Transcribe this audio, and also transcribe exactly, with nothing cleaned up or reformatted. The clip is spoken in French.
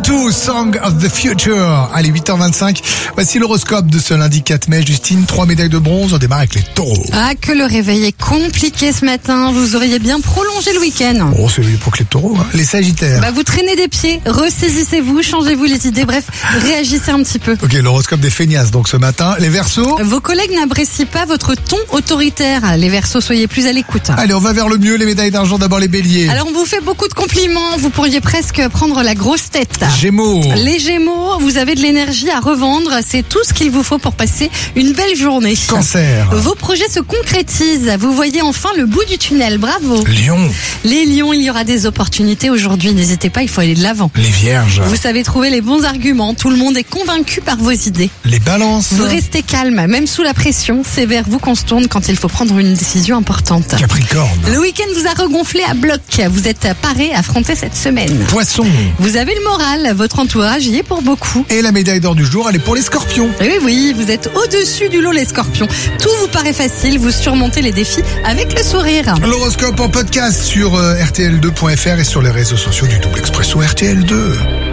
two, Song of the Future. Allez, huit heures vingt-cinq. Voici l'horoscope de ce lundi quatre mai. Justine, trois médailles de bronze. On démarre avec les taureaux. Ah, que le réveil est compliqué ce matin. Vous auriez bien prolongé le week-end. Oh, c'est pour que les taureaux, hein. Les sagittaires. Bah, vous traînez des pieds, ressaisissez-vous, changez-vous les idées. Bref, réagissez un petit peu. Ok, l'horoscope des feignasses. Donc ce matin, les Verseaux. Vos collègues n'apprécient pas votre ton autoritaire. Les Verseaux, soyez plus à l'écoute. Allez, on va vers le mieux. Les médailles d'argent, d'abord les béliers. Alors, on vous fait beaucoup de compliments. Vous pourriez presque prendre la grosse tête. Gémeaux. Les Gémeaux, vous avez de l'énergie à revendre. C'est tout ce qu'il vous faut pour passer une belle journée. Cancer. Vos projets se concrétisent. Vous voyez enfin le bout du tunnel. Bravo. Lion. Les Lions, il y aura des opportunités aujourd'hui. N'hésitez pas, il faut aller de l'avant. Les Vierges. Vous savez trouver les bons arguments. Tout le monde est convaincu par vos idées. Les Balances. Vous restez calme, même sous la pression. C'est vers vous qu'on se tourne quand il faut prendre une décision importante. Capricorne. Le week-end vous a regonflé à bloc. Vous êtes paré à affronter cette semaine. Poisson. Vous avez le moral. Votre entourage y est pour beaucoup. Et la médaille d'or du jour, elle est pour les Scorpions. Oui, oui, vous êtes au-dessus du lot, les Scorpions. Tout vous paraît facile. Vous surmontez les défis avec le sourire. L'horoscope en podcast sur euh, R T L deux point F R et sur les réseaux sociaux du Double Expresso R T L deux.